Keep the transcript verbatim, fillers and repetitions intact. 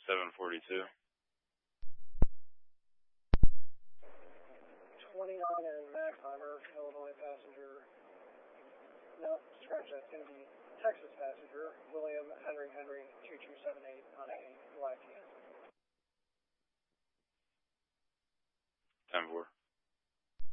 seven forty-two. twenty-nine and Mackheimer, Illinois passenger. No, scratch that. It's going to be Texas passenger, William Henry Henry, two two seven eight on a Y T N. ten four.